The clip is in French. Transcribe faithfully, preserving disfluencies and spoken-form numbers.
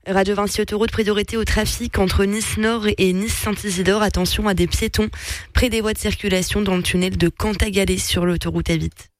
Radio Vinci Autoroute, priorité au trafic entre Nice Nord et Nice Saint-Isidore. Attention à des piétons près des voies de circulation dans le tunnel de Cantagalès sur l'autoroute A huit.